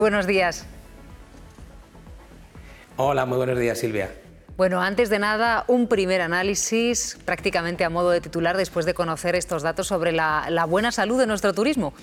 Buenos días. Hola, muy buenos días, Silvia. Bueno, antes de nada, un primer análisis prácticamente a modo de titular después de conocer estos datos sobre la buena salud de nuestro turismo.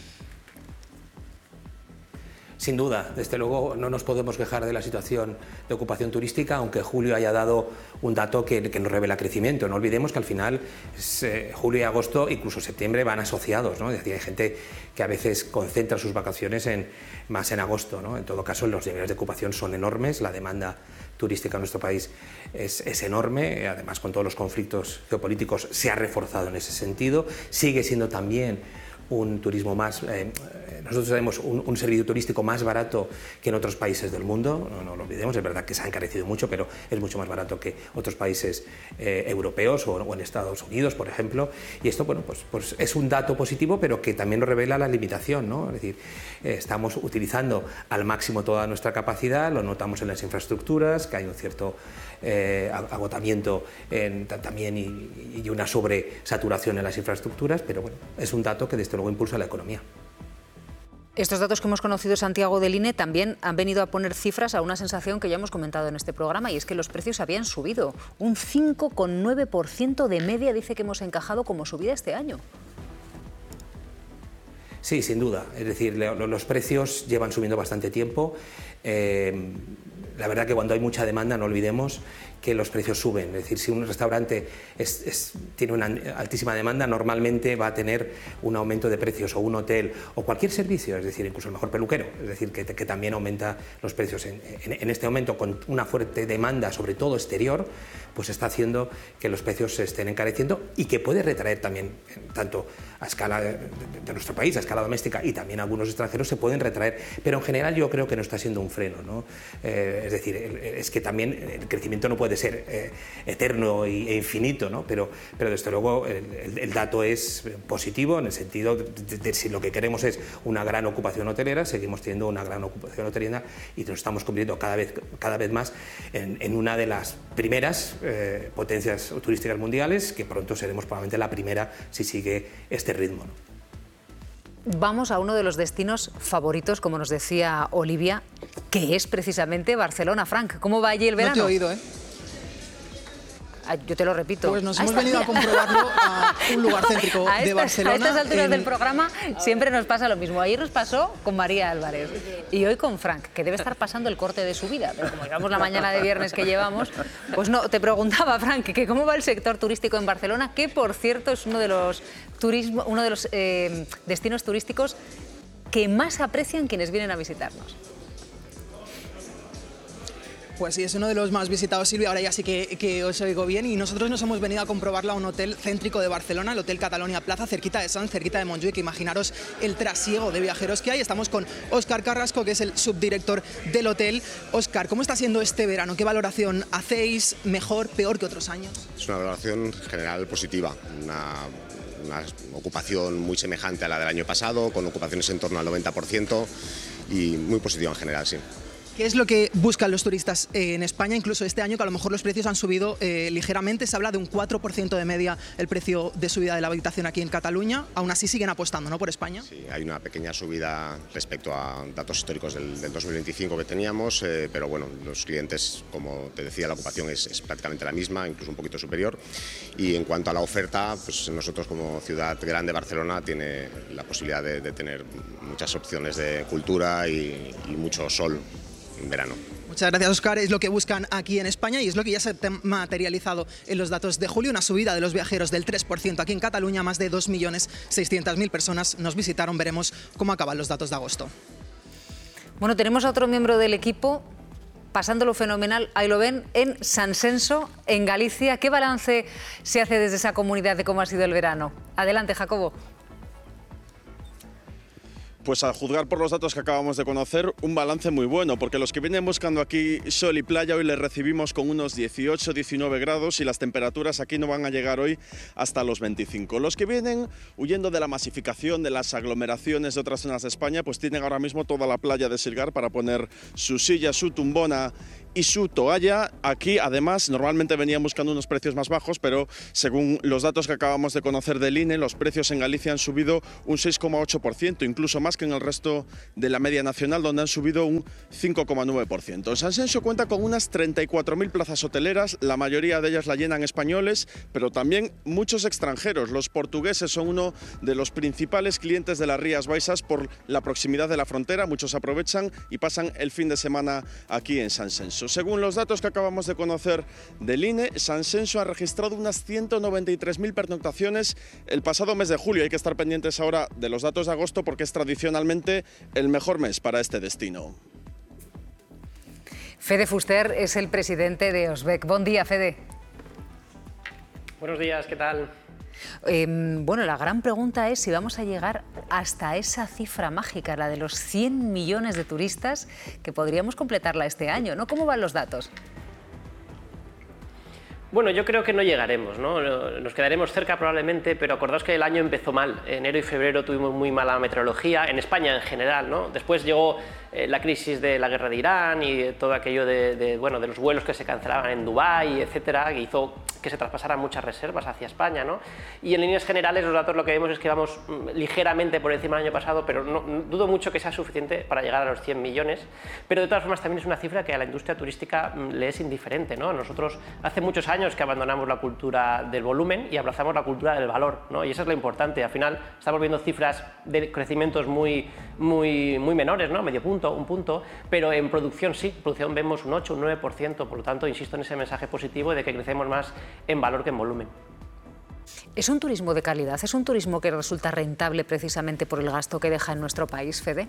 Sin duda, desde luego no nos podemos quejar de la situación de ocupación turística, aunque julio haya dado un dato que nos revela crecimiento. No olvidemos que al final julio y agosto, incluso septiembre, van asociados, ¿no? Es decir, hay gente que a veces concentra sus vacaciones más en agosto, ¿no? En todo caso, los niveles de ocupación son enormes, la demanda turística en nuestro país es enorme, además con todos los conflictos geopolíticos se ha reforzado en ese sentido, sigue siendo también un turismo más, nosotros tenemos un servicio turístico más barato que en otros países del mundo, no lo olvidemos, es verdad que se ha encarecido mucho, pero es mucho más barato que otros países europeos o en Estados Unidos, por ejemplo, y esto, bueno, pues es un dato positivo, pero que también nos revela la limitación, ¿no? Es decir, estamos utilizando al máximo toda nuestra capacidad, lo notamos en las infraestructuras, que hay un cierto agotamiento también y una sobresaturación en las infraestructuras, pero bueno, es un dato que desde luego impulsa la economía. Estos datos que hemos conocido, Santiago, del INE, también han venido a poner cifras a una sensación que ya hemos comentado en este programa, y es que los precios habían subido. Un 5,9% de media dice que hemos encajado como subida este año. Sí, sin duda. Es decir, los precios llevan subiendo bastante tiempo. La verdad que cuando hay mucha demanda, no olvidemos que los precios suben. Es decir, si un restaurante tiene una altísima demanda, normalmente va a tener un aumento de precios, o un hotel, o cualquier servicio, es decir, incluso el mejor peluquero, es decir, que también aumenta los precios. En este momento, con una fuerte demanda, sobre todo exterior, pues está haciendo que los precios se estén encareciendo y que puede retraer también, tanto a escala de nuestro país, a escala doméstica, y también algunos extranjeros se pueden retraer, pero en general yo creo que no está siendo un freno, ¿no? Es decir, es que también el crecimiento no puede ser eterno e infinito, ¿no? Pero desde luego el dato es positivo en el sentido de si lo que queremos es una gran ocupación hotelera, seguimos teniendo una gran ocupación hotelera y nos estamos convirtiendo cada vez más en una de las primeras potencias turísticas mundiales, que pronto seremos probablemente la primera si sigue este ritmo, ¿no? Vamos a uno de los destinos favoritos, como nos decía Olivia, que es precisamente Barcelona. Frank, ¿cómo va allí el verano? No te he oído, ¿eh? Yo te lo repito. Pues nos hemos venido a comprobarlo a un lugar céntrico de Barcelona. A estas alturas del programa siempre nos pasa lo mismo. Ayer nos pasó con María Álvarez y hoy con Frank, que debe estar pasando el corte de su vida. Pero como llevamos la mañana de viernes que llevamos, pues no, te preguntaba, Frank, que cómo va el sector turístico en Barcelona, que por cierto es uno de los destinos turísticos que más aprecian quienes vienen a visitarnos. Pues sí, es uno de los más visitados, Silvia, ahora ya sí que os oigo bien, y nosotros nos hemos venido a comprobarlo a un hotel céntrico de Barcelona, el Hotel Catalonia Plaza, cerquita de Sants, cerquita de Montjuïc, que imaginaros el trasiego de viajeros que hay. Estamos con Óscar Carrasco, que es el subdirector del hotel. Óscar, ¿cómo está siendo este verano? ¿Qué valoración hacéis? ¿Mejor, peor que otros años? Es una valoración general positiva, una ocupación muy semejante a la del año pasado, con ocupaciones en torno al 90% y muy positiva en general, sí. ¿Qué es lo que buscan los turistas en España, incluso este año, que a lo mejor los precios han subido ligeramente? Se habla de un 4% de media el precio de subida de la habitación aquí en Cataluña. Aún así siguen apostando, ¿no?, por España. Sí, hay una pequeña subida respecto a datos históricos del 2025 que teníamos, pero bueno, los clientes, como te decía, la ocupación es prácticamente la misma, incluso un poquito superior. Y en cuanto a la oferta, pues nosotros como ciudad grande, Barcelona tiene la posibilidad de tener muchas opciones de cultura y mucho sol en verano. Muchas gracias, Óscar. Es lo que buscan aquí en España y es lo que ya se ha materializado en los datos de julio. Una subida de los viajeros del 3% aquí en Cataluña. Más de 2.600.000 personas nos visitaron. Veremos cómo acaban los datos de agosto. Bueno, tenemos a otro miembro del equipo pasándolo fenomenal, ahí lo ven, en San Censo, en Galicia. ¿Qué balance se hace desde esa comunidad de cómo ha sido el verano? Adelante, Jacobo. Pues a juzgar por los datos que acabamos de conocer, un balance muy bueno, porque los que vienen buscando aquí sol y playa, hoy les recibimos con unos 18-19 grados y las temperaturas aquí no van a llegar hoy hasta los 25. Los que vienen huyendo de la masificación, de las aglomeraciones de otras zonas de España, pues tienen ahora mismo toda la playa de Silgar para poner su silla, su tumbona y su toalla. Aquí, además, normalmente venían buscando unos precios más bajos, pero según los datos que acabamos de conocer del INE, los precios en Galicia han subido un 6,8%, incluso más que en el resto de la media nacional, donde han subido un 5,9%. Sanxenxo cuenta con unas 34.000 plazas hoteleras, la mayoría de ellas la llenan españoles, pero también muchos extranjeros. Los portugueses son uno de los principales clientes de las Rías Baixas por la proximidad de la frontera. Muchos aprovechan y pasan el fin de semana aquí en Sanxenxo. Según los datos que acabamos de conocer del INE, Sanxenxo ha registrado unas 193.000 pernoctaciones el pasado mes de julio. Hay que estar pendientes ahora de los datos de agosto porque es tradicionalmente el mejor mes para este destino. Fede Fuster es el presidente de Osbec. Buen día, Fede. Buenos días, ¿qué tal? Bueno, la gran pregunta es si vamos a llegar hasta esa cifra mágica, la de los 100 millones de turistas, que podríamos completarla este año, ¿no? ¿Cómo van los datos? Bueno, yo creo que no llegaremos, ¿no? Nos quedaremos cerca probablemente, pero acordaos que el año empezó mal. Enero y febrero tuvimos muy mala meteorología, en España en general, ¿no? Después llegó la crisis de la guerra de Irán y todo aquello de los vuelos que se cancelaban en Dubái, etcétera, que hizo que se traspasaran muchas reservas hacia España, ¿no? Y en líneas generales los datos lo que vemos es que vamos ligeramente por encima del año pasado, pero no dudo mucho que sea suficiente para llegar a los 100 millones, pero de todas formas también es una cifra que a la industria turística le es indiferente, ¿no? Nosotros hace muchos años que abandonamos la cultura del volumen y abrazamos la cultura del valor, ¿no? Y eso es lo importante. Al final estamos viendo cifras de crecimientos muy menores, ¿no? Medio punto, un punto, pero en producción sí, en producción vemos un 8, un 9%, por lo tanto insisto en ese mensaje positivo de que crecemos más en valor que en volumen. ¿Es un turismo de calidad? ¿Es un turismo que resulta rentable precisamente por el gasto que deja en nuestro país, Fede?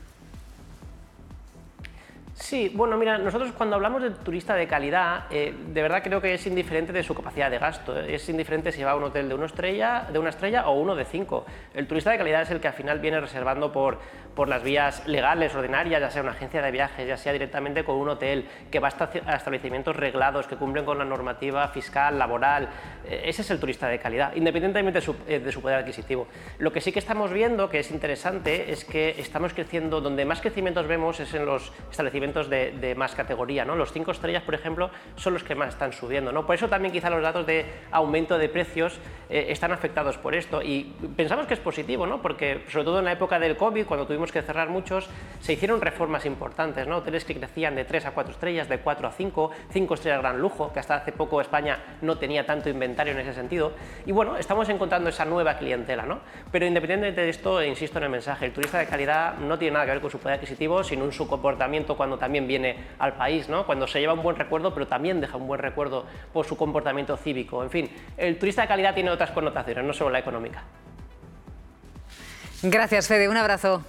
Sí, bueno, mira, nosotros cuando hablamos de turista de calidad, de verdad creo que es indiferente de su capacidad de gasto. Es indiferente si va a un hotel de una estrella o uno de 5. El turista de calidad es el que al final viene reservando por las vías legales, ordinarias, ya sea una agencia de viajes, ya sea directamente con un hotel, que va a establecimientos reglados, que cumplen con la normativa fiscal, laboral. Ese es el turista de calidad, independientemente de su poder adquisitivo. Lo que sí que estamos viendo, que es interesante, es que estamos creciendo, donde más crecimientos vemos es en los establecimientos de más categoría, ¿no? Los 5 estrellas, por ejemplo, son los que más están subiendo, ¿no? Por eso también quizá los datos de aumento de precios están afectados por esto y pensamos que es positivo, ¿no? Porque sobre todo en la época del COVID, cuando tuvimos que cerrar muchos, se hicieron reformas importantes, ¿no? Hoteles que crecían de 3 a 4 estrellas, de 4 a 5, 5 estrellas gran lujo, que hasta hace poco España no tenía tanto inventario en ese sentido. Y bueno, estamos encontrando esa nueva clientela, ¿no? Pero independientemente de esto, insisto en el mensaje, el turista de calidad no tiene nada que ver con su poder adquisitivo, sino en su comportamiento cuando también viene al país, ¿no? Cuando se lleva un buen recuerdo, pero también deja un buen recuerdo por su comportamiento cívico. En fin, el turista de calidad tiene otras connotaciones, no solo la económica. Gracias, Fede. Un abrazo.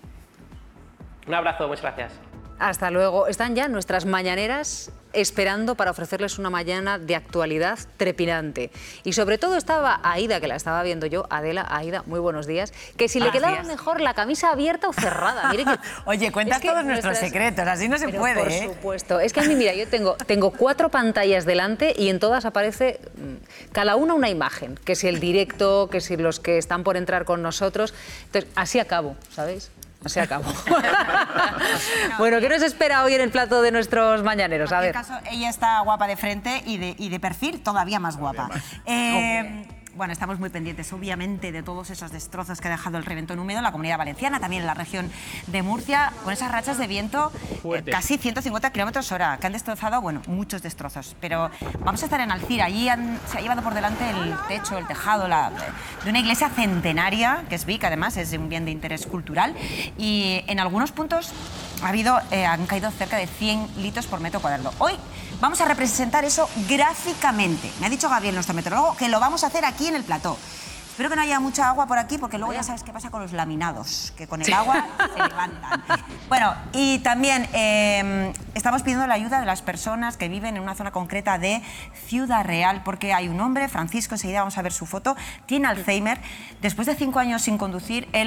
Un abrazo, muchas gracias. Hasta luego. Están ya nuestras mañaneras esperando para ofrecerles una mañana de actualidad trepidante. Y sobre todo estaba Aida, que la estaba viendo yo. Adela, Aida, muy buenos días. Que si le quedaba mejor la camisa abierta o cerrada. Mire que, oye, cuentas todos nuestros secretos, así no se puede. Por supuesto. Es que a mí, mira, yo tengo 4 pantallas delante y en todas aparece cada una imagen. Que si el directo, que si los que están por entrar con nosotros. Entonces, así acabo, ¿sabéis? Se acabó. Bueno, ¿qué nos espera hoy en el plato de nuestros mañaneros? A ver. En cualquier caso, ella está guapa de frente y de perfil todavía más guapa. Bueno, estamos muy pendientes, obviamente, de todos esos destrozos que ha dejado el reventón húmedo en la Comunidad Valenciana, también en la región de Murcia, con esas rachas de viento casi 150 km/h, que han destrozado, bueno, muchos destrozos. Pero vamos a estar en Alcira. Allí se ha llevado por delante el techo, el tejado de una iglesia centenaria, que es Vic, además, es un bien de interés cultural. Y en algunos puntos han caído cerca de 100 litros por metro cuadrado. Hoy vamos a representar eso gráficamente. Me ha dicho Gabriel, nuestro meteorólogo, que lo vamos a hacer aquí en el plató. Espero que no haya mucha agua por aquí, porque luego ya sabes qué pasa con los laminados, que con el agua se levantan. Bueno, y también estamos pidiendo la ayuda de las personas que viven en una zona concreta de Ciudad Real, porque hay un hombre, Francisco, enseguida vamos a ver su foto, tiene Alzheimer. Después de 5 años sin conducir, él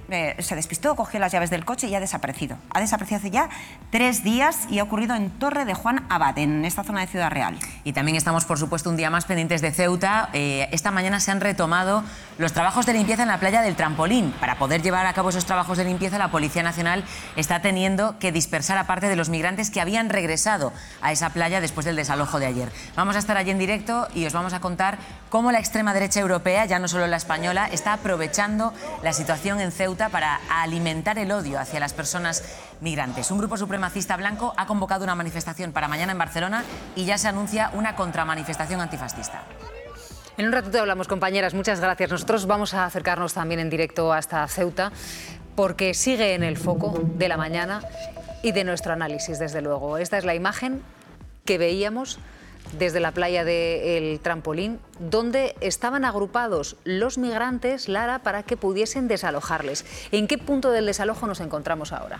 se despistó, cogió las llaves del coche y ha desaparecido. Ha desaparecido hace ya 3 días y ha ocurrido en Torre de Juan Abad, en esta zona de Ciudad Real. Y también estamos, por supuesto, un día más pendientes de Ceuta. Esta mañana se han retomado los trabajos de limpieza en la playa del Trampolín. Para poder llevar a cabo esos trabajos de limpieza, la Policía Nacional está teniendo que dispersar a parte de los migrantes que habían regresado a esa playa después del desalojo de ayer. Vamos a estar allí en directo y os vamos a contar cómo la extrema derecha europea, ya no solo la española, está aprovechando la situación en Ceuta para alimentar el odio hacia las personas migrantes. Un grupo supremacista blanco ha convocado una manifestación para mañana en Barcelona y ya se anuncia una contramanifestación antifascista. En un ratito hablamos, compañeras, muchas gracias. Nosotros vamos a acercarnos también en directo hasta Ceuta, porque sigue en el foco de la mañana y de nuestro análisis, desde luego. Esta es la imagen que veíamos desde la playa del Trampolín, donde estaban agrupados los migrantes, Lara, para que pudiesen desalojarles. ¿En qué punto del desalojo nos encontramos ahora?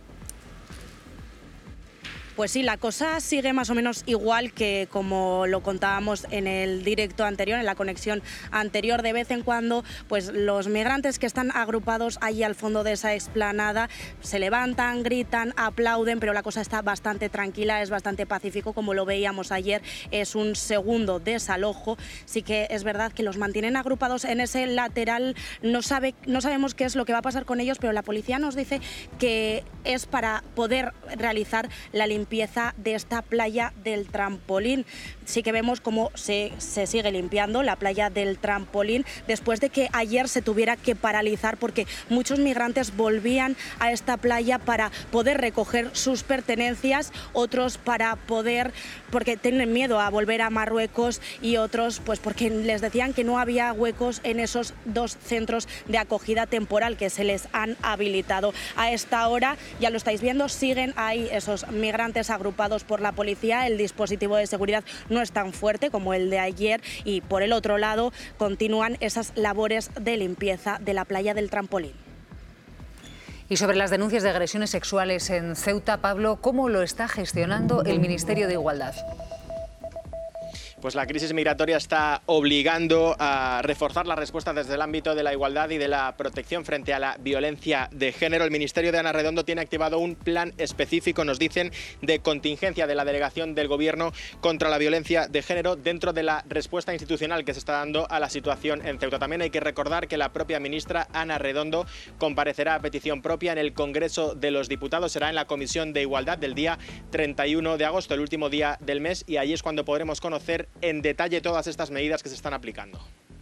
Pues sí, la cosa sigue más o menos igual que como lo contábamos en el directo anterior, en la conexión anterior. De vez en cuando, pues los migrantes que están agrupados allí al fondo de esa explanada se levantan, gritan, aplauden, pero la cosa está bastante tranquila, es bastante pacífico, como lo veíamos ayer. Es un segundo desalojo. Sí que es verdad que los mantienen agrupados en ese lateral. No sabemos qué es lo que va a pasar con ellos, pero la policía nos dice que es para poder realizar la limpieza de esta playa del Trampolín. Sí que vemos cómo se sigue limpiando la playa del Trampolín después de que ayer se tuviera que paralizar porque muchos migrantes volvían a esta playa para poder recoger sus pertenencias, otros porque tienen miedo a volver a Marruecos y otros pues porque les decían que no había huecos en esos 2 centros de acogida temporal que se les han habilitado. A esta hora, ya lo estáis viendo, siguen ahí esos migrantes agrupados por la policía. El dispositivo de seguridad no es tan fuerte como el de ayer y por el otro lado continúan esas labores de limpieza de la playa del Trampolín. Y sobre las denuncias de agresiones sexuales en Ceuta, Pablo, ¿cómo lo está gestionando el Ministerio de Igualdad? Pues la crisis migratoria está obligando a reforzar la respuesta desde el ámbito de la igualdad y de la protección frente a la violencia de género. El Ministerio de Ana Redondo tiene activado un plan específico, nos dicen, de contingencia de la delegación del Gobierno contra la violencia de género dentro de la respuesta institucional que se está dando a la situación en Ceuta. También hay que recordar que la propia ministra Ana Redondo comparecerá a petición propia en el Congreso de los Diputados. Será en la Comisión de Igualdad del día 31 de agosto, el último día del mes, y allí es cuando podremos conocer en detalle todas estas medidas que se están aplicando.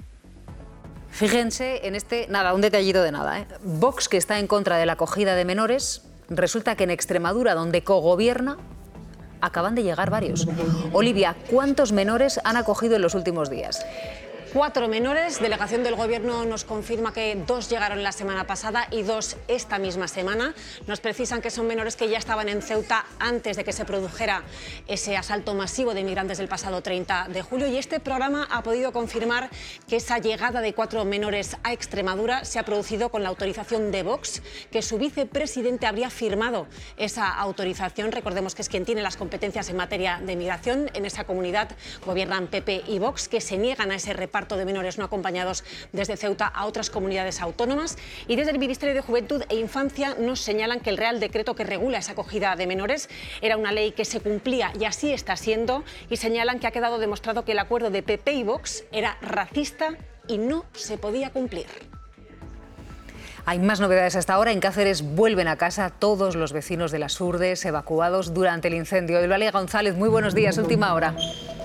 Fíjense en un detallito de nada, Vox, que está en contra de la acogida de menores, resulta que en Extremadura, donde cogobierna, acaban de llegar varios. Olivia, ¿cuántos menores han acogido en los últimos días? 4 menores. Delegación del Gobierno nos confirma que 2 llegaron la semana pasada y 2 esta misma semana. Nos precisan que son menores que ya estaban en Ceuta antes de que se produjera ese asalto masivo de migrantes del pasado 30 de julio. Y este programa ha podido confirmar que esa llegada de 4 menores a Extremadura se ha producido con la autorización de Vox, que su vicepresidente habría firmado esa autorización. Recordemos que es quien tiene las competencias en materia de migración. En esa comunidad gobiernan PP y Vox, que se niegan a ese reparto de menores no acompañados desde Ceuta a otras comunidades autónomas. Y desde el Ministerio de Juventud e Infancia nos señalan que el Real Decreto que regula esa acogida de menores era una ley que se cumplía y así está siendo, y señalan que ha quedado demostrado que el acuerdo de PP y Vox era racista y no se podía cumplir. Hay más novedades hasta ahora. En Cáceres vuelven a casa todos los vecinos de las Urdes evacuados durante el incendio. Eulalia González, muy buenos días, última hora.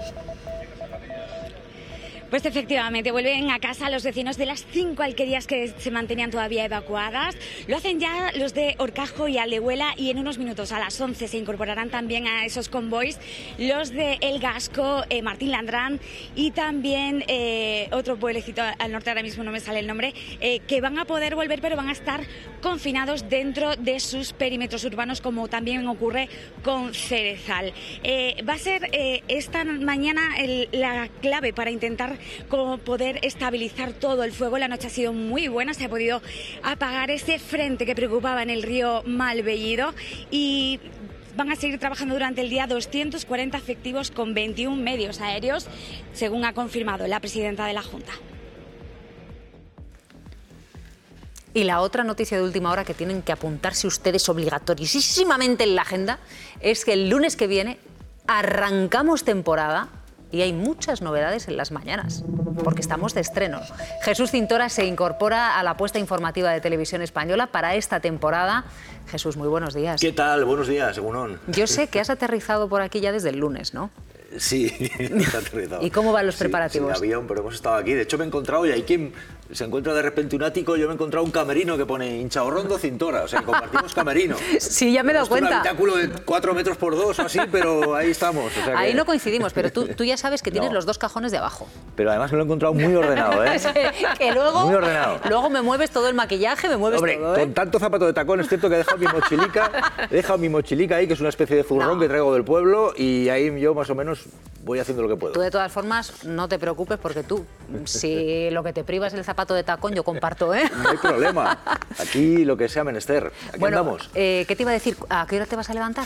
Pues efectivamente, vuelven a casa los vecinos de las 5 alquerías que se mantenían todavía evacuadas. Lo hacen ya los de Orcajo y Alehuela, y en unos minutos, a las 11, se incorporarán también a esos convoys los de El Gasco, Martín Landrán y también otro pueblecito al norte, ahora mismo no me sale el nombre, que van a poder volver, pero van a estar confinados dentro de sus perímetros urbanos, como también ocurre con Cerezal. Va a ser esta mañana la clave para intentar poder estabilizar todo el fuego. La noche ha sido muy buena, se ha podido apagar ese frente que preocupaba en el río Malvellido, y van a seguir trabajando durante el día 240 efectivos con 21 medios aéreos, según ha confirmado la presidenta de la Junta. Y la otra noticia de última hora que tienen que apuntarse ustedes obligatoriísimamente en la agenda es que el lunes que viene arrancamos temporada y hay muchas novedades en las mañanas, porque estamos de estreno. Jesús Cintora se incorpora a la apuesta informativa de Televisión Española para esta temporada. Jesús, muy buenos días. ¿Qué tal? Buenos días, Egunon. Yo sé que has aterrizado por aquí ya desde el lunes, ¿no? Sí, he aterrizado. ¿Y cómo van los preparativos? Sin avión, pero hemos estado aquí. De hecho, me he encontrado, y hay quien se encuentra de repente un ático, yo me he encontrado un camerino que pone Inchaurrondo Cintora, o sea, compartimos camerino. Sí, ya me he dado cuenta. Un habitáculo de 4 metros por 2 o así, pero ahí estamos. O sea ahí que... no coincidimos, pero tú ya sabes que tienes los 2 cajones de abajo. Pero además me lo he encontrado muy ordenado, ¿eh? Que luego, muy ordenado. Luego me mueves todo el maquillaje, me mueves todo, ¿eh? Con tanto zapato de tacón, es cierto que he dejado mi mochilica ahí, que es una especie de zurrón que traigo del pueblo, y ahí yo más o menos voy haciendo lo que puedo. Tú, de todas formas, no te preocupes, porque tú, si lo que te priva es el zapato de tacón, yo comparto, ¿eh? No hay problema. Aquí lo que sea menester. Aquí andamos. ¿Qué te iba a decir? ¿A qué hora te vas a levantar?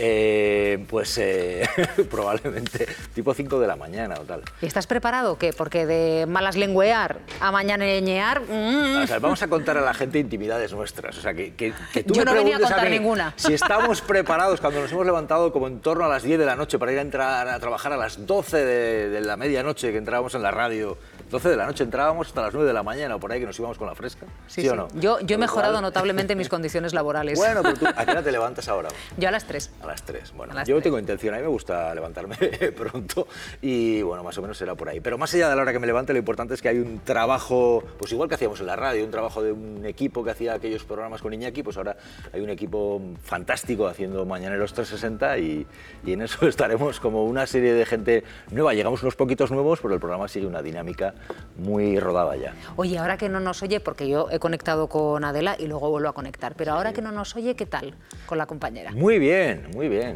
Probablemente tipo 5 de la mañana o tal. ¿Y estás preparado o qué? Porque de malas lenguear a mañaneñear... O sea, vamos a contar a la gente intimidades nuestras. O sea, que tú yo me no venía a preguntes contar mí ninguna. Si estamos preparados cuando nos hemos levantado como en torno a las 10 de la noche para ir a entrar a trabajar a las 12 de la medianoche que entrábamos en la radio. 12 de la noche entrábamos hasta las 9 de la mañana o por ahí que nos íbamos con la fresca. ¿Sí o no? Yo he mejorado notablemente mis condiciones laborales. Bueno, pero tú, ¿a qué hora te levantas ahora? Yo a las 3. A las 3. Bueno, yo tengo intención, a mí me gusta levantarme pronto y bueno, más o menos será por ahí. Pero más allá de la hora que me levante, lo importante es que hay un trabajo, pues igual que hacíamos en la radio, un trabajo de un equipo que hacía aquellos programas con Iñaki, pues ahora hay un equipo fantástico haciendo Mañaneros 360 y en eso estaremos como una serie de gente nueva. Llegamos unos poquitos nuevos, pero el programa sigue una dinámica muy rodada ya. Oye, ahora que no nos oye, porque yo he conectado con Adela y luego vuelvo a conectar, pero ahora que no nos oye, ¿qué tal con la compañera? Muy bien, muy bien.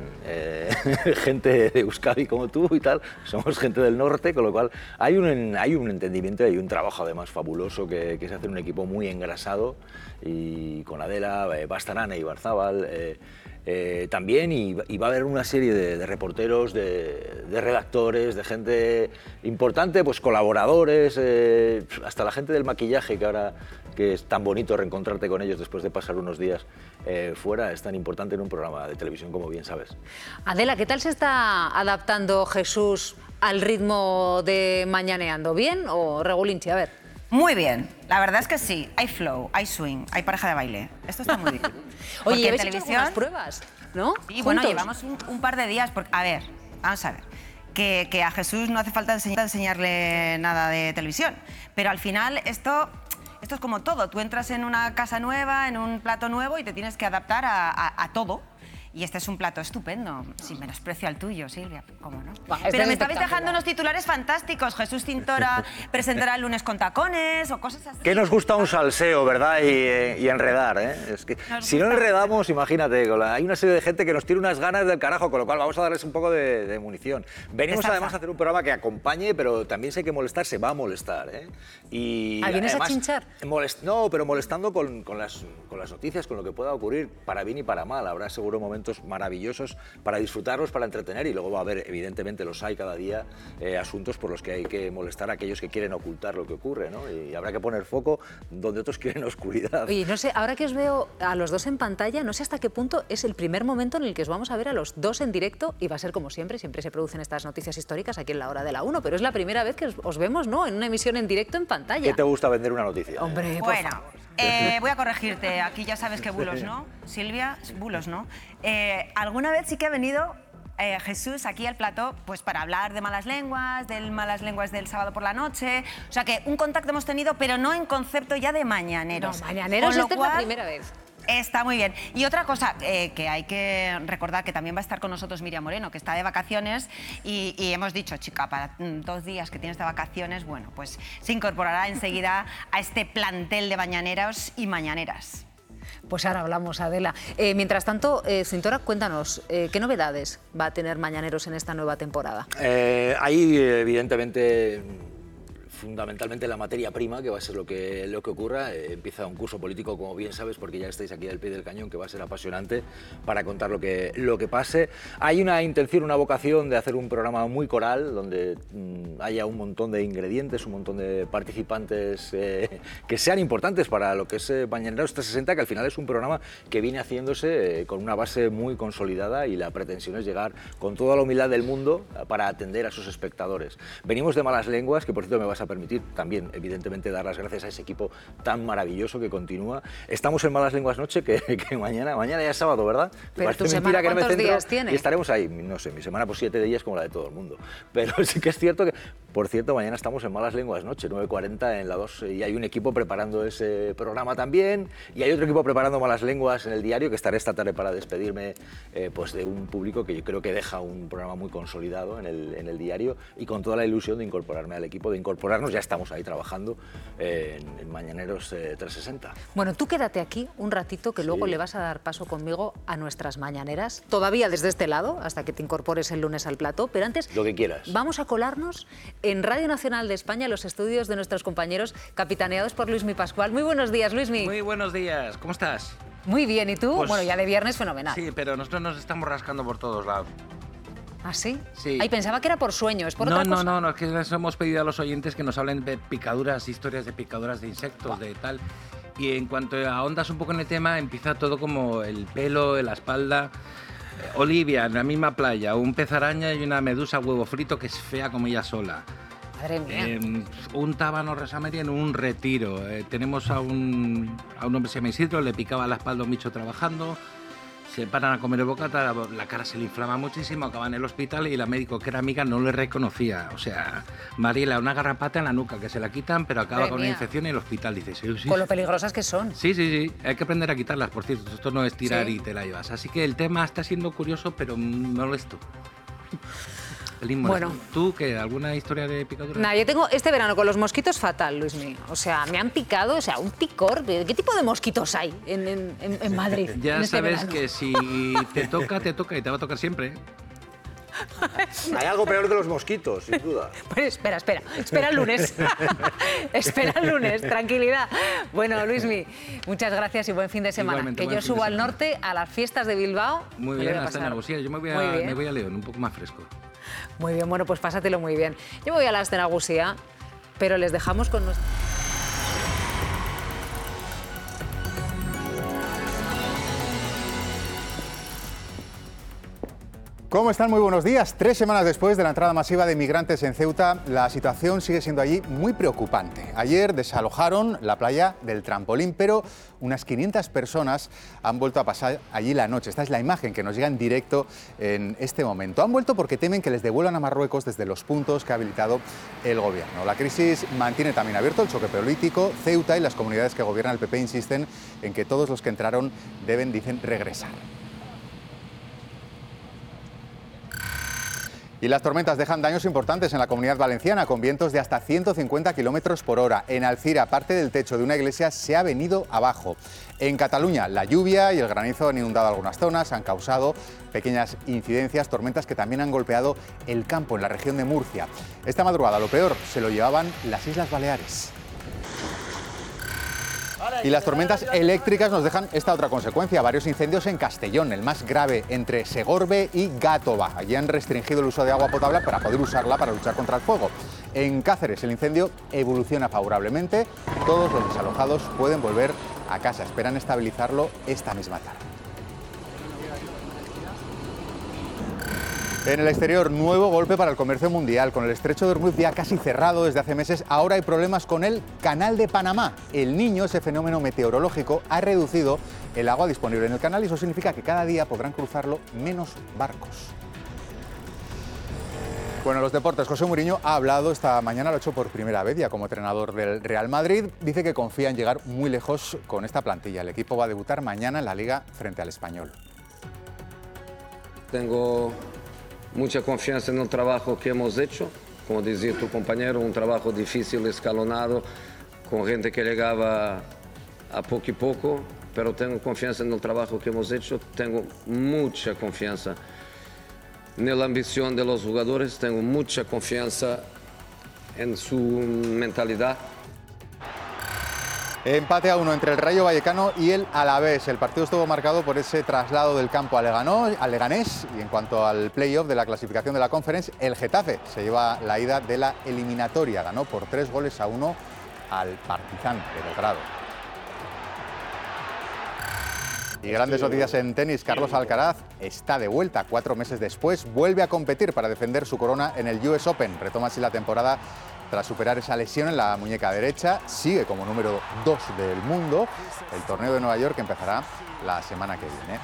Gente de Euskadi como tú y tal, somos gente del norte, con lo cual hay un entendimiento y hay un trabajo además fabuloso que se hace en un equipo muy engrasado y con Adela, Bastarana y Barzábal. También y va a haber una serie de reporteros, de redactores, de gente importante, pues colaboradores, hasta la gente del maquillaje, que ahora que es tan bonito reencontrarte con ellos después de pasar unos días fuera, es tan importante en un programa de televisión, como bien sabes. Adela, ¿qué tal se está adaptando Jesús al ritmo de Mañaneando? ¿Bien o regulinchi? A ver. Muy bien, la verdad es que sí, hay flow, hay swing, hay pareja de baile. Esto está muy bien. Oye, ¿habéis hecho algunas pruebas, no? Y bueno, llevamos un par de días, porque, a ver, vamos a ver, que a Jesús no hace falta enseñarle nada de televisión, pero al final esto es como todo, tú entras en una casa nueva, en un plato nuevo y te tienes que adaptar a todo. Y este es un plato estupendo, sin menosprecio al tuyo, Silvia, ¿cómo no? Pero me estabais dejando unos titulares fantásticos. Jesús Cintora presentará el lunes con tacones o cosas así. Que nos gusta un salseo, ¿verdad? Y enredar, ¿eh? Es que si no enredamos, imagínate, hay una serie de gente que nos tiene unas ganas del carajo, con lo cual vamos a darles un poco de munición. Venimos además a hacer un programa que acompañe, pero también si hay que molestar, se va a molestar, ¿eh? Y ¿vienes además, a chinchar? No, pero molestando con las noticias, con lo que pueda ocurrir, para bien y para mal. Habrá seguro momentos maravillosos para disfrutarlos, para entretener, y luego va a haber, evidentemente, los hay cada día, asuntos por los que hay que molestar a aquellos que quieren ocultar lo que ocurre, ¿no? Y habrá que poner foco donde otros quieren oscuridad. Oye, no sé, ahora que os veo a los dos en pantalla, no sé hasta qué punto es el primer momento en el que os vamos a ver a los dos en directo, y va a ser como siempre se producen estas noticias históricas aquí en la hora de la 1, pero es la primera vez que os vemos, ¿no?, en una emisión en directo en pantalla. ¿Qué te gusta vender una noticia? Hombre, bueno, voy a corregirte, aquí ya sabes que bulos no, Silvia, bulos no. Alguna vez sí que ha venido Jesús aquí al plató pues para hablar de malas lenguas del sábado por la noche, o sea que un contacto hemos tenido, pero no en concepto ya de mañaneros. No, mañaneros esta es la primera vez. Está muy bien. Y otra cosa que hay que recordar, que también va a estar con nosotros Miriam Moreno, que está de vacaciones, y hemos dicho, chica, para 2 días que tienes de vacaciones, bueno, pues se incorporará enseguida a este plantel de mañaneros y mañaneras. Pues ahora hablamos, Adela. Mientras tanto, Cintora, cuéntanos, ¿qué novedades va a tener Mañaneros en esta nueva temporada? Hay, evidentemente, fundamentalmente la materia prima, que va a ser lo que ocurra. Empieza un curso político, como bien sabes, porque ya estáis aquí al pie del cañón, que va a ser apasionante para contar lo que pase. Hay una intención, una vocación de hacer un programa muy coral, donde haya un montón de ingredientes, un montón de participantes que sean importantes para lo que es Mañaneros 360, que al final es un programa que viene haciéndose con una base muy consolidada, y la pretensión es llegar con toda la humildad del mundo para atender a sus espectadores. Venimos de Malas Lenguas, que por cierto me vas a permitir también, evidentemente, dar las gracias a ese equipo tan maravilloso que continúa. Estamos en Malas Lenguas Noche, que mañana ya es sábado, ¿verdad? Pero tu semana, ¿cuántos días tiene? Y estaremos ahí, no sé, mi semana por 7 días como la de todo el mundo. Pero sí que es cierto que, por cierto, mañana estamos en Malas Lenguas Noche, 9:40 en la 2, y hay un equipo preparando ese programa también, y hay otro equipo preparando Malas Lenguas en el diario, que estaré esta tarde para despedirme pues de un público que yo creo que deja un programa muy consolidado en el diario, y con toda la ilusión de incorporarme al equipo, de incorporarnos, ya estamos ahí trabajando en Mañaneros 360. Bueno, tú quédate aquí un ratito, que luego le vas a dar paso conmigo a nuestras mañaneras, todavía desde este lado, hasta que te incorpores el lunes al plató, pero antes lo que quieras. Vamos a colarnos en Radio Nacional de España, los estudios de nuestros compañeros, capitaneados por Luismi Pascual. Muy buenos días, Luismi. Muy buenos días, ¿cómo estás? Muy bien, ¿y tú? Pues, bueno, ya de viernes fenomenal. Sí, pero nosotros nos estamos rascando por todos lados. ¿Ah, sí? Sí. Ay, pensaba que era por sueño, ¿es por otra cosa? No, es que les hemos pedido a los oyentes que nos hablen de picaduras, historias de picaduras de insectos, de tal. Y en cuanto ahondas un poco en el tema, empieza todo como el pelo, la espalda. Olivia, en la misma playa, un pez araña y una medusa huevo frito que es fea como ella sola. Madre mía. Un tábano resameri en un retiro. Tenemos a un hombre que se llama Isidro, le picaba la espalda a un bicho trabajando. Se paran a comer el bocata, la cara se le inflama muchísimo, acaba en el hospital y la médico, que era amiga, no le reconocía. O sea, Mariela, una garrapata en la nuca que se la quitan, pero acaba con una infección en el hospital. Dice, sí. Con lo peligrosas que son. Sí. Hay que aprender a quitarlas, por cierto. Esto no es tirar y te la llevas. Así que el tema está siendo curioso, pero molesto. Bueno. ¿Tú qué? ¿Alguna historia de picadura? Nada, yo tengo este verano con los mosquitos fatal, Luismi. O sea, me han picado, o sea, un picor. ¿Qué tipo de mosquitos hay en Madrid? Ya en sabes este que si te toca y te va a tocar siempre. Hay algo peor de los mosquitos, sin duda. Pues espera el lunes. Espera el lunes, tranquilidad. Bueno, Luismi, muchas gracias y buen fin de semana. Igualmente, que yo subo al norte a las fiestas de Bilbao. Muy bien, hasta en Arbusía. Yo me voy a León, un poco más fresco. Muy bien, bueno, pues pásatelo muy bien. Yo me voy a la Astenagusía, pero les dejamos con nuestro... ¿Cómo están? Muy buenos días. 3 semanas después de la entrada masiva de migrantes en Ceuta, la situación sigue siendo allí muy preocupante. Ayer desalojaron la playa del Trampolín, pero unas 500 personas han vuelto a pasar allí la noche. Esta es la imagen que nos llega en directo en este momento. Han vuelto porque temen que les devuelvan a Marruecos desde los puntos que ha habilitado el gobierno. La crisis mantiene también abierto el choque político. Ceuta y las comunidades que gobierna el PP insisten en que todos los que entraron deben, dicen, regresar. Y las tormentas dejan daños importantes en la Comunidad Valenciana, con vientos de hasta 150 kilómetros por hora. En Alcira, parte del techo de una iglesia se ha venido abajo. En Cataluña, la lluvia y el granizo han inundado algunas zonas, han causado pequeñas incidencias, tormentas que también han golpeado el campo en la región de Murcia. Esta madrugada, lo peor, se lo llevaban las Islas Baleares. Y las tormentas eléctricas nos dejan esta otra consecuencia, varios incendios en Castellón, el más grave entre Segorbe y Gátova. Allí han restringido el uso de agua potable para poder usarla para luchar contra el fuego. En Cáceres el incendio evoluciona favorablemente, todos los desalojados pueden volver a casa, esperan estabilizarlo esta misma tarde. En el exterior, nuevo golpe para el comercio mundial. Con el estrecho de Hormuz ya casi cerrado desde hace meses, ahora hay problemas con el Canal de Panamá. El Niño, ese fenómeno meteorológico, ha reducido el agua disponible en el canal y eso significa que cada día podrán cruzarlo menos barcos. Bueno, los deportes. José Mourinho ha hablado esta mañana, lo ha hecho por primera vez ya como entrenador del Real Madrid. Dice que confía en llegar muy lejos con esta plantilla. El equipo va a debutar mañana en la Liga frente al Español. Tengo mucha confianza en el trabajo que hemos hecho, como decía tu compañero, un trabajo difícil, escalonado, con gente que llegaba a poco y poco, pero tengo confianza en el trabajo que hemos hecho, tengo mucha confianza en la ambición de los jugadores, tengo mucha confianza en su mentalidad. Empate a 1 entre el Rayo Vallecano y el Alavés. El partido estuvo marcado por ese traslado del campo al Leganés. Y en cuanto al play-off de la clasificación de la Conference, el Getafe se lleva la ida de la eliminatoria. Ganó por 3-1 al Partizan de Belgrado. Y grandes noticias en tenis. Carlos Alcaraz está de vuelta 4 meses después. Vuelve a competir para defender su corona en el US Open. Retoma así la temporada tras superar esa lesión en la muñeca derecha. Sigue como número 2 del mundo. El torneo de Nueva York empezará la semana que viene.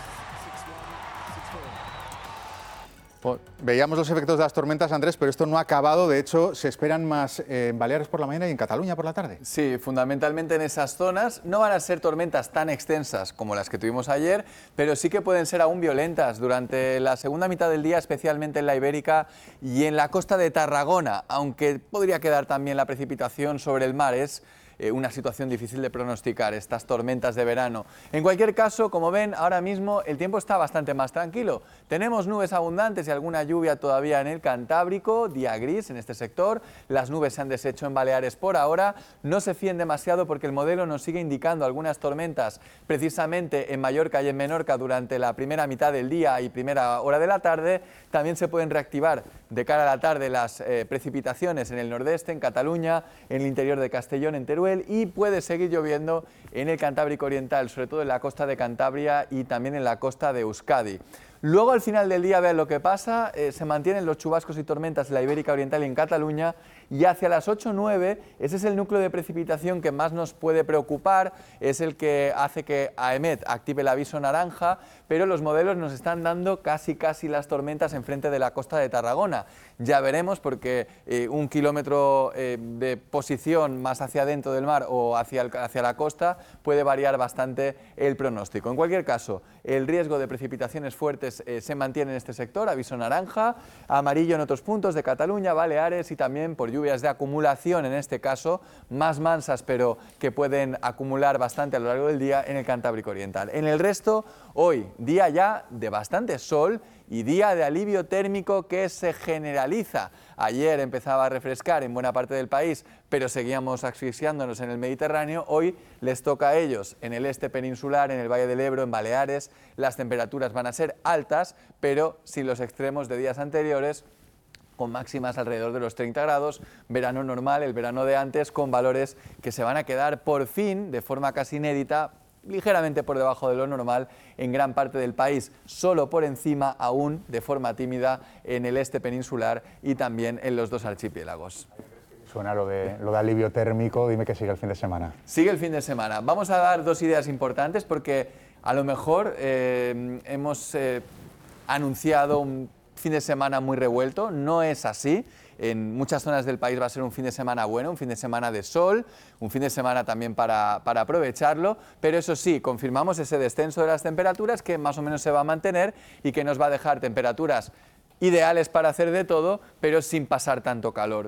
Veíamos los efectos de las tormentas, Andrés, pero esto no ha acabado. De hecho, se esperan más en Baleares por la mañana y en Cataluña por la tarde. Sí, fundamentalmente en esas zonas. No van a ser tormentas tan extensas como las que tuvimos ayer, pero sí que pueden ser aún violentas durante la segunda mitad del día, especialmente en la Ibérica y en la costa de Tarragona, aunque podría quedar también la precipitación sobre el mar. Es una situación difícil de pronosticar, estas tormentas de verano. En cualquier caso, como ven, ahora mismo el tiempo está bastante más tranquilo. Tenemos nubes abundantes y alguna lluvia todavía en el Cantábrico, día gris en este sector. Las nubes se han deshecho en Baleares por ahora. No se fíen demasiado porque el modelo nos sigue indicando algunas tormentas precisamente en Mallorca y en Menorca durante la primera mitad del día y primera hora de la tarde. También se pueden reactivar de cara a la tarde las precipitaciones en el nordeste, en Cataluña, en el interior de Castellón, en Teruel, y puede seguir lloviendo en el Cantábrico Oriental, sobre todo en la costa de Cantabria y también en la costa de Euskadi. Luego, al final del día, vean lo que pasa, se mantienen los chubascos y tormentas en la Ibérica Oriental y en Cataluña, y hacia las 8 o 9, ese es el núcleo de precipitación que más nos puede preocupar, es el que hace que AEMET active el aviso naranja, pero los modelos nos están dando casi las tormentas enfrente de la costa de Tarragona. Ya veremos, porque 1 kilómetro de posición más hacia adentro del mar o hacia la costa puede variar bastante el pronóstico. En cualquier caso, el riesgo de precipitaciones fuertes se mantiene en este sector, aviso naranja, amarillo en otros puntos de Cataluña, Baleares y también por lluvias de acumulación, en este caso más mansas, pero que pueden acumular bastante a lo largo del día en el Cantábrico Oriental. En el resto, hoy, día ya de bastante sol y día de alivio térmico que se generaliza. Ayer empezaba a refrescar en buena parte del país, pero seguíamos asfixiándonos en el Mediterráneo. Hoy les toca a ellos en el este peninsular, en el Valle del Ebro, en Baleares. Las temperaturas van a ser altas, pero sin los extremos de días anteriores, con máximas alrededor de los 30 grados, verano normal, el verano de antes, con valores que se van a quedar por fin, de forma casi inédita, ligeramente por debajo de lo normal en gran parte del país, solo por encima aún de forma tímida en el este peninsular y también en los 2 archipiélagos. Suena lo de alivio térmico, dime que sigue el fin de semana. Sigue el fin de semana. Vamos a dar 2 ideas importantes porque a lo mejor hemos anunciado un fin de semana muy revuelto, no es así. En muchas zonas del país va a ser un fin de semana bueno, un fin de semana de sol, un fin de semana también para aprovecharlo, pero eso sí, confirmamos ese descenso de las temperaturas que más o menos se va a mantener y que nos va a dejar temperaturas ideales para hacer de todo, pero sin pasar tanto calor,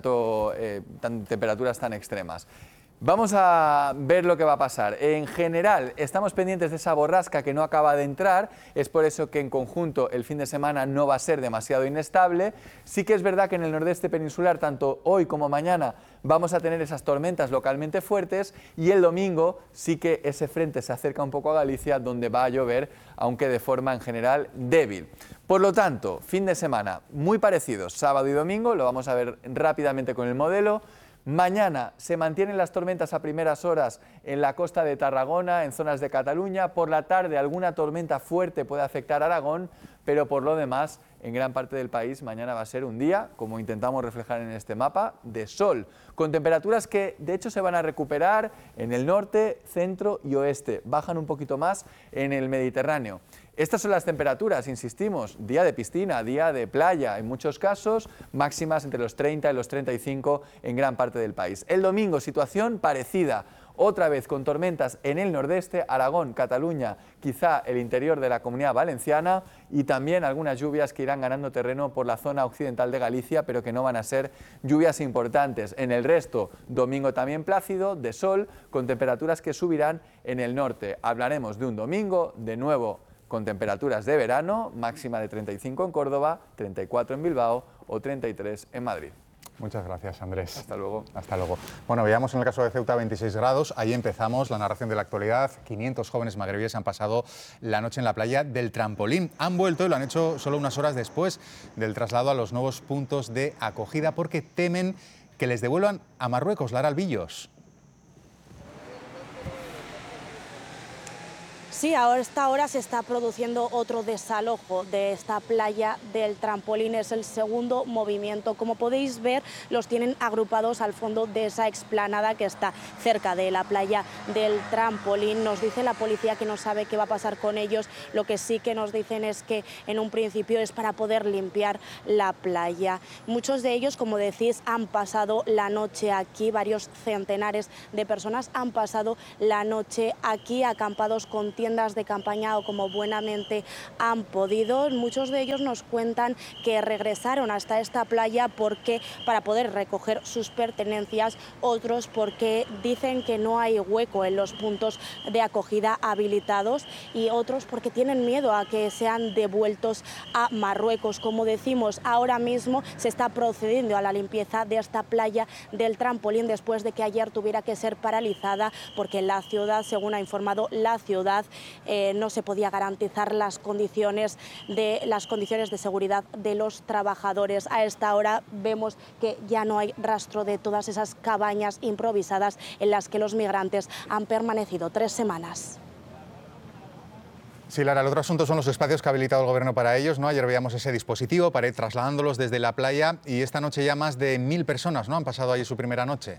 temperaturas tan extremas. Vamos a ver lo que va a pasar. En general, estamos pendientes de esa borrasca que no acaba de entrar, es por eso que en conjunto el fin de semana no va a ser demasiado inestable. Sí que es verdad que en el nordeste peninsular, tanto hoy como mañana, vamos a tener esas tormentas localmente fuertes y el domingo sí que ese frente se acerca un poco a Galicia, donde va a llover, aunque de forma en general débil. Por lo tanto, fin de semana muy parecidos, sábado y domingo, lo vamos a ver rápidamente con el modelo. Mañana se mantienen las tormentas a primeras horas en la costa de Tarragona, en zonas de Cataluña. Por la tarde alguna tormenta fuerte puede afectar a Aragón, pero por lo demás, en gran parte del país, mañana va a ser un día, como intentamos reflejar en este mapa, de sol, con temperaturas que de hecho se van a recuperar en el norte, centro y oeste. Bajan un poquito más en el Mediterráneo. Estas son las temperaturas, insistimos, día de piscina, día de playa, en muchos casos, máximas entre los 30 y los 35 en gran parte del país. El domingo, situación parecida, otra vez con tormentas en el nordeste, Aragón, Cataluña, quizá el interior de la Comunidad Valenciana y también algunas lluvias que irán ganando terreno por la zona occidental de Galicia, pero que no van a ser lluvias importantes. En el resto, domingo también plácido, de sol, con temperaturas que subirán en el norte. Hablaremos de un domingo, de nuevo, con temperaturas de verano, máxima de 35 en Córdoba, 34 en Bilbao o 33 en Madrid. Muchas gracias, Andrés. Hasta luego. Hasta luego. Bueno, veamos en el caso de Ceuta 26 grados. Ahí empezamos la narración de la actualidad. 500 jóvenes magrebíes han pasado la noche en la playa del Trampolín. Han vuelto y lo han hecho solo unas horas después del traslado a los nuevos puntos de acogida porque temen que les devuelvan a Marruecos. Lara Albillos. Sí, a esta hora se está produciendo otro desalojo de esta playa del Trampolín. Es el segundo movimiento. Como podéis ver, los tienen agrupados al fondo de esa explanada que está cerca de la playa del Trampolín. Nos dice la policía que no sabe qué va a pasar con ellos. Lo que sí que nos dicen es que en un principio es para poder limpiar la playa. Muchos de ellos, como decís, han pasado la noche aquí. Varios centenares de personas han pasado la noche aquí acampados con tiendas de campaña o como buenamente han podido. Muchos de ellos nos cuentan que regresaron hasta esta playa porque para poder recoger sus pertenencias, otros porque dicen que no hay hueco en los puntos de acogida habilitados y otros porque tienen miedo a que sean devueltos a Marruecos. Como decimos, ahora mismo se está procediendo a la limpieza de esta playa del Trampolín después de que ayer tuviera que ser paralizada porque la ciudad, según ha informado la ciudad, no se podía garantizar las condiciones de seguridad de los trabajadores. A esta hora vemos que ya no hay rastro de todas esas cabañas improvisadas en las que los migrantes han permanecido 3 semanas. Sí, Lara, el otro asunto son los espacios que ha habilitado el Gobierno para ellos, ¿no? Ayer veíamos ese dispositivo para ir trasladándolos desde la playa y esta noche ya más de 1000 personas, ¿no?, han pasado ahí su primera noche.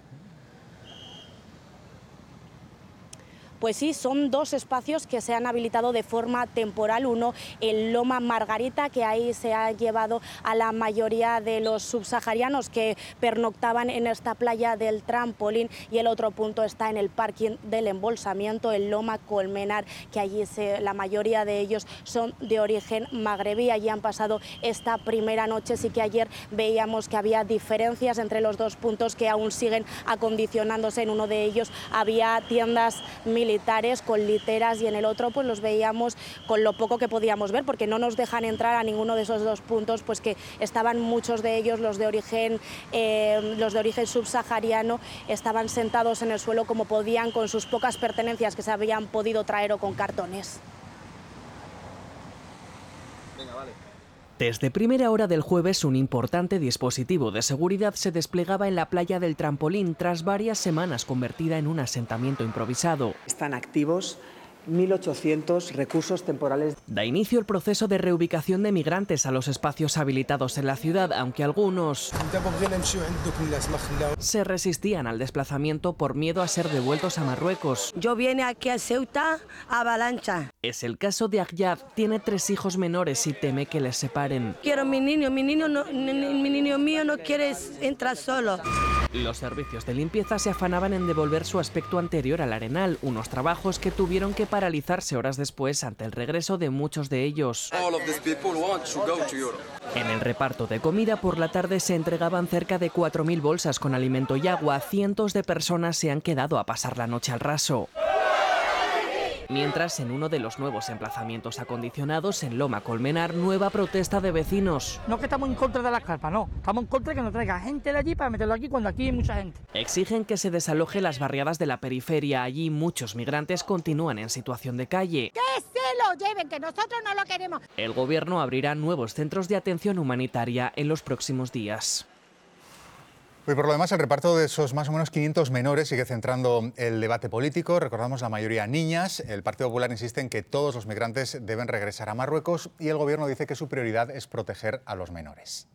Pues sí, son 2 espacios que se han habilitado de forma temporal. Uno, el Loma Margarita, que ahí se ha llevado a la mayoría de los subsaharianos que pernoctaban en esta playa del Trampolín, y el otro punto está en el parking del embolsamiento, el Loma Colmenar, que allí la mayoría de ellos son de origen magrebí. Allí han pasado esta primera noche. Sí que ayer veíamos que había diferencias entre los 2 puntos que aún siguen acondicionándose. En uno de ellos había tiendas militares con literas y en el otro pues los veíamos con lo poco que podíamos ver porque no nos dejan entrar a ninguno de esos 2 puntos, pues que estaban muchos de ellos, los de origen subsahariano, estaban sentados en el suelo como podían con sus pocas pertenencias que se habían podido traer o con cartones. Desde primera hora del jueves, un importante dispositivo de seguridad se desplegaba en la playa del Trampolín tras varias semanas convertida en un asentamiento improvisado. Están activos 1.800 recursos temporales. Da inicio el proceso de reubicación de migrantes a los espacios habilitados en la ciudad, aunque algunos se resistían al desplazamiento por miedo a ser devueltos a Marruecos. Yo vine aquí a Ceuta a avalancha. Es el caso de Agyad. Tiene 3 hijos menores y teme que les separen. Quiero mi niño mío no quiere entrar solo. Los servicios de limpieza se afanaban en devolver su aspecto anterior al Arenal, unos trabajos que tuvieron que paralizarse horas después ante el regreso de muchos de ellos. En el reparto de comida por la tarde se entregaban cerca de 4.000 bolsas con alimento y agua. Cientos de personas se han quedado a pasar la noche al raso. Mientras, en uno de los nuevos emplazamientos acondicionados, en Loma Colmenar, nueva protesta de vecinos. No que estamos en contra de las carpas, no. Estamos en contra de que nos traiga gente de allí para meterlo aquí cuando aquí hay mucha gente. Exigen que se desaloje las barriadas de la periferia. Allí muchos migrantes continúan en situación de calle. ¡Que se lo lleven, que nosotros no lo queremos! El gobierno abrirá nuevos centros de atención humanitaria en los próximos días. Y por lo demás, el reparto de esos más o menos 500 menores sigue centrando el debate político. Recordamos, la mayoría niñas. El Partido Popular insiste en que todos los migrantes deben regresar a Marruecos y el Gobierno dice que su prioridad es proteger a los menores.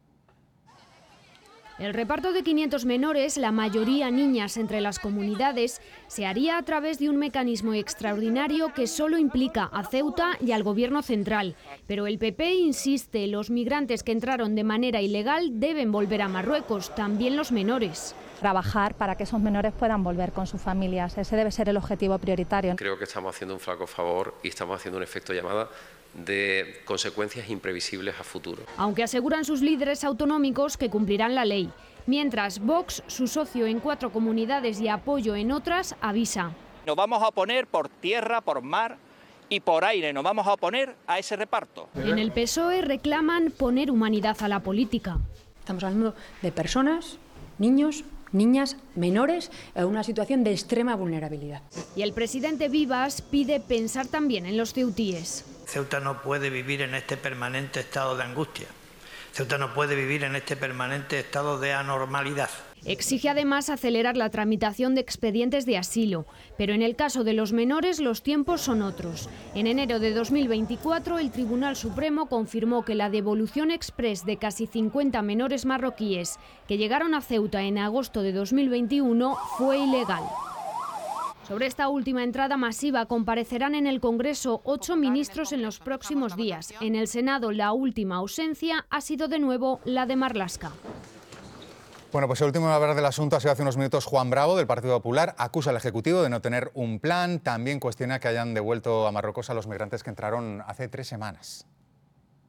El reparto de 500 menores, la mayoría niñas entre las comunidades, se haría a través de un mecanismo extraordinario que solo implica a Ceuta y al Gobierno central. Pero el PP insiste, los migrantes que entraron de manera ilegal deben volver a Marruecos, también los menores. Trabajar para que esos menores puedan volver con sus familias. Ese debe ser el objetivo prioritario. Creo que estamos haciendo un flaco favor y estamos haciendo un efecto llamada de consecuencias imprevisibles a futuro. Aunque aseguran sus líderes autonómicos que cumplirán la ley. Mientras Vox, su socio en 4 comunidades y apoyo en otras, avisa. Nos vamos a oponer por tierra, por mar y por aire, nos vamos a oponer a ese reparto. En el PSOE reclaman poner humanidad a la política. Estamos hablando de personas, niños, niñas, menores, en una situación de extrema vulnerabilidad. Y el presidente Vivas pide pensar también en los ceutíes. Ceuta no puede vivir en este permanente estado de angustia. Ceuta no puede vivir en este permanente estado de anormalidad. Exige además acelerar la tramitación de expedientes de asilo, pero en el caso de los menores los tiempos son otros. En enero de 2024 el Tribunal Supremo confirmó que la devolución exprés de casi 50 menores marroquíes que llegaron a Ceuta en agosto de 2021 fue ilegal. Sobre esta última entrada masiva comparecerán en el Congreso 8 ministros en los próximos días. En el Senado la última ausencia ha sido de nuevo la de Marlaska. Bueno, pues el último en hablar del asunto ha sido hace unos minutos Juan Bravo, del Partido Popular. Acusa al Ejecutivo de no tener un plan. También cuestiona que hayan devuelto a Marruecos a los migrantes que entraron hace 3 semanas.